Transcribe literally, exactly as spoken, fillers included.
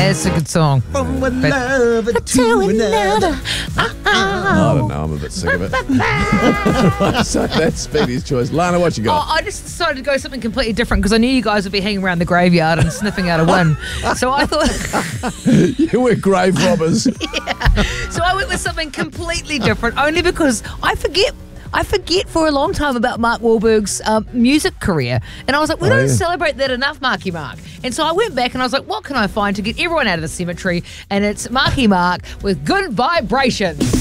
it's a good song. From one But- lover to another. I don't know. I'm a bit sick of it. So that's Speedy's choice. Lana, what you Oh, got? I just decided to go something completely different because I knew you guys would be hanging around the graveyard and sniffing out a win. So I thought, You were grave robbers. so I went with something completely different, only because I forget. I forget for a long time about Mark Wahlberg's um, music career. And I was like, we Oh, don't yeah. celebrate that enough, Marky Mark. And so I went back and I was like, what can I find to get everyone out of the cemetery? And it's Marky Mark with Good Vibrations.